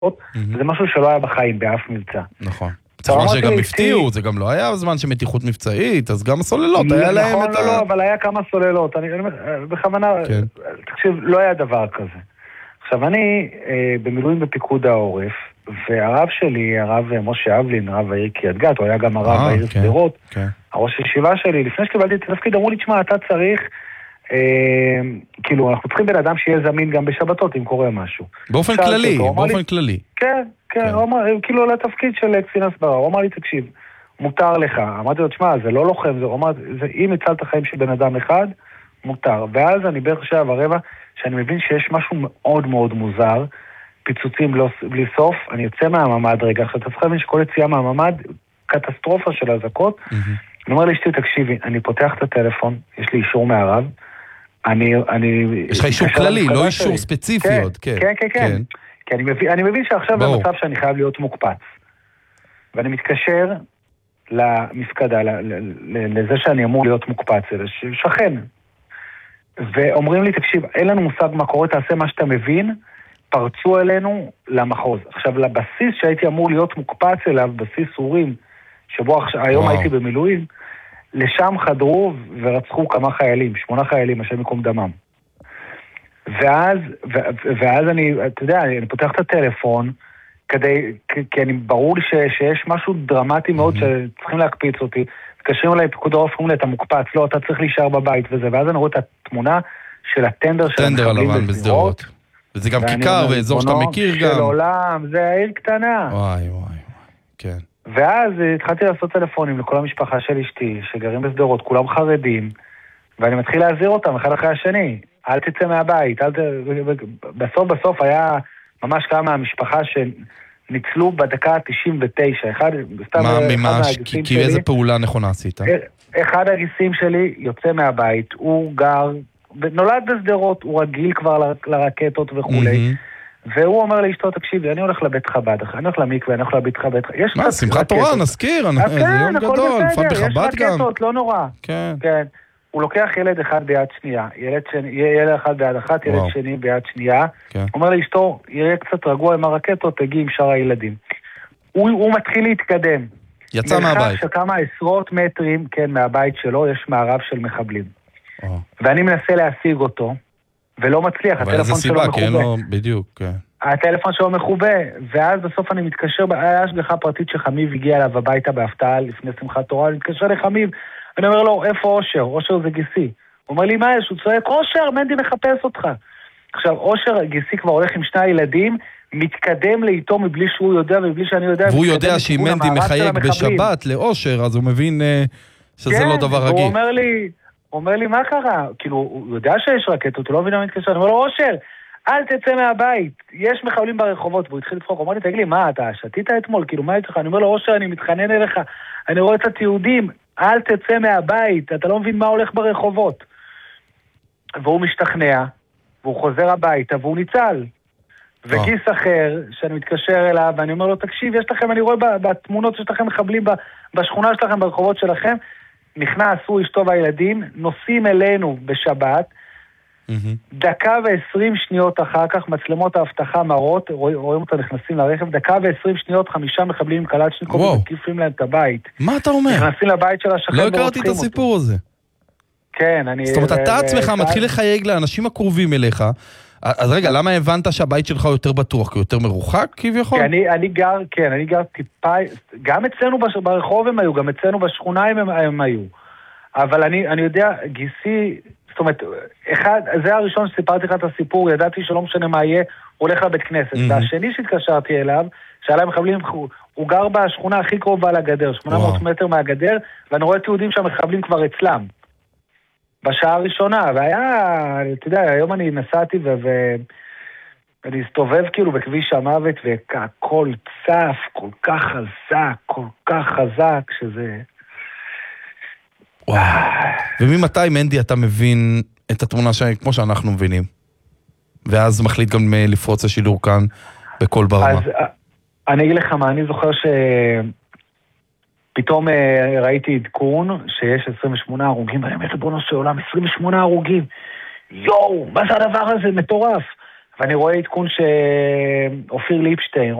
זה משהו שלא היה בחיים באף מבצע. נכון. זמן שגם הפתיעו, זה גם לא היה זמן שמתיחות מבצעית, אז גם הסוללות, היה להם את ה... נכון, לא, אבל היה כמה סוללות, אני בכוונה, תקשיב, לא היה דבר כזה. עכשיו, אני במילואים בפיקוד העורף, והרב שלי, הרב משה אבלין, הרב העיר קריית גת, הוא היה גם הרב העיר שדרות, הראש הישיבה שלי, לפני שקיבלתי את התפקיד, אמרו לי, תשמע, אתה צריך, כאילו, אנחנו צריכים בן אדם שיהיה זמין גם בשבתות, אם קורה משהו. באופן כללי, באופן כללי. כן, כן, כאילו לתפקיד של קצין הסברה, הוא אמר לי, תקשיב, מותר לך. אמרתי לו, תשמע, זה לא לוחם, זה אומר, אם הצלת חיים של בן אדם אחד, מותר. ואז אני בערך שעה ורבע, שאני מבין שיש משהו מאוד מאוד מוזר, פיצוצים בלי סוף, אני יוצא מהממד רגע, עכשיו אתה צריך להבין שכל יציאה מהממד, קטסטרופה של הזקות, אני אומר לאשתי, תקשיבי, אני פותח את הטלפון, יש לי אישור מהרב, יש לך אישור כללי, לא אישור ספציפי עוד, כן, כן, כן. כי אני מבין שעכשיו במצב שאני חייב להיות מוקפץ. ואני מתקשר למפקדה, לזה שאני אמור להיות מוקפץ, שכן. ואומרים לי, תקשיב, אין לנו מושג מה קורה, תעשה מה שאתה מבין, פרצו אלינו למחוז. עכשיו, לבסיס שהייתי אמור להיות מוקפץ אליו, בסיס סורים, שבו היום הייתי במילואים, לשם חדרו ורצחו כמה חיילים, 8 חיילים, השם יקום דמם. ואז אני, אתה יודע, אני פותח את הטלפון, כי ברור לי שיש משהו דרמטי מאוד שצריכים להקפיץ אותי. מתקשרים אליי פיקוד העורף, אומרים לי, אתה מוקפץ, לא, אתה צריך להישאר בבית וזה, ואז אני רואה את התמונה של הטנדר של המחבלים בשדרות. וזה גם כיכר ואזור שאתה מכיר גם. של עולם, זה העיר קטנה. וואי, וואי, כן. ואז התחלתי לעשות טלפונים לכל המשפחה של אשתי, שגרים בשדרות, כולם חרדים, ואני מתחיל להזהיר אותם אחד אחרי השני. אל תצא מהבית, בסוף היה ממש כמה מהמשפחה שניצלו בדקה ה-99. כי איזה פעולה נכונה עשית? אחד הגיסים שלי יוצא מהבית, הוא גר, נולד בשדרות, הוא רגיל כבר לרקטות וכולי, והוא אומר לאשתו, תקשיבי, אני הולך לבית חב"ד, אני הולך למקווה, אני הולך לבית חב"ד. מה, שמחת תורה, נזכיר, זה יום גדול, לפעמים בחב"ד גם. יש רקטות, לא נורא. כן. הוא לוקח ילד אחד ביד שנייה, ילד אחד ביד אחת, ילד שני ביד שנייה, הוא אומר לאשתו, יראה קצת רגוע עם הרקטות, תגיע עם שאר הילדים. הוא מתחיל להתקדם. יצא מהבית. מרחק של כמה עשרות מטרים, כן, מהבית שלו, יש מערב של מחבלים. ואני מנסה להשיג אותו, ולא מצליח, הטלפון שלו מחובה. בדיוק, כן. הטלפון שלו מחובה, ואז בסוף אני מתקשר, היה השגחה פרטית שחמיב הגיע אליו הביתה בהפתעה לפני שמחת תורה, אני מתקשר לחמיב, אני אומר לו, איפה אושר? אושר זה גיסי. הוא אומר לי, מה יש? הוא צועק, אושר, מנדי מחפש אותך. עכשיו, אושר גיסי כבר הולך עם 2 ילדים, מתקדם לאיתו מבלי שהוא יודע ובלי שאני יודע. והוא יודע שאם מנדי מחייג בשבת לאושר, אז הוא מבין שזה לא דבר רגיל. הוא אומר לי, מה קרה? כאילו, הוא יודע שיש רקטות, הוא לא מבין מה מתקשר. אני אומר לו, אושר, אל תצא מהבית, יש מחבלים ברחובות. והוא התחיל לפחוק, הוא אומר לי, תגיד לי, מה, אתה שתית אתמול? כאילו, מה יש לך? אני אומר לו, אושר, אני מתחנן אליך, אני רואה את יהודים, אל תצא מהבית, אתה לא מבין מה הולך ברחובות. והוא משתכנע, והוא חוזר הביתה, והוא ניצל. וגיס אחר, שאני מתקשר אליו, ואני אומר לו, תקשיב, יש לכם, אני רואה בתמונות שיש לכם מחבלים בשכונה שלכם, ברחובות שלכם, נכנס, הוא אשתו והילדים, נוסעים אלינו בשבת, דקה ו20 שניות אחר כך, מצלמות ההבטחה מראות, רואים אותם נכנסים לרכב, דקה ו20 שניות, 5 מחבלים עם קלצ'ניקוב, מקיפים להם את הבית. מה אתה אומר? נכנסים לבית של השכן לא הכרתי את הסיפור הזה. כן, אני... זאת אומרת, אתה עצמך מתחיל לחייג לאנשים הקרובים אליך, אז רגע, למה הבנת שהבית שלך יותר בטוח? כי יותר מרוחק כביכול? אני גר טיפה, גם אצלנו ברחוב הם היו, גם אצלנו בשכונה הם היו. אבל אני יודע, גיסי, זאת אומרת, זה הראשון שסיפרתי לך את הסיפור, ידעתי שלא משנה מה יהיה, הוא הולך לבית כנסת. והשני שהתקשרתי אליו, שעליי מחבלים, הוא גר בשכונה הכי קרובה לגדר, 800 מטר מהגדר, ואני רואה את יהודים שהמחבלים כבר אצלם. בשעה הראשונה, והיה, אתה יודע, היום אני נסעתי ואני הסתובב כאילו בכביש המוות, והכל צף, כל כך חזק, שזה... וואו. וממתי, מנדי, אתה מבין את התמונה כמו שאנחנו מבינים? ואז מחליט גם לפרוץ השידור כאן בכל ברמה. אז אני אגיד לך מה, אני זוכר פתאום ראיתי עדכון שיש 28 הרוגים, ואני אומר, בוא נושא עולם, 28 הרוגים. יואו, מה זה הדבר הזה? מטורף. ואני רואה עדכון שאופיר ליפשטיין,